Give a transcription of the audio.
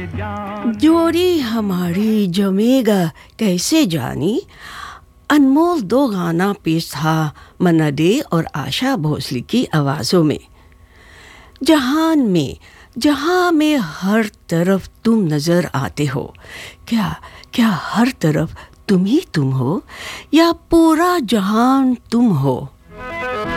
जोड़ी हमारी जमेगा कैसे जानी, अनमोल दो गाना पेश था मन्ना डे और आशा भोसले की आवाज़ों में। जहां में हर तरफ तुम नज़र आते हो, क्या हर तरफ तुम ही तुम हो, या पूरा जहान तुम हो।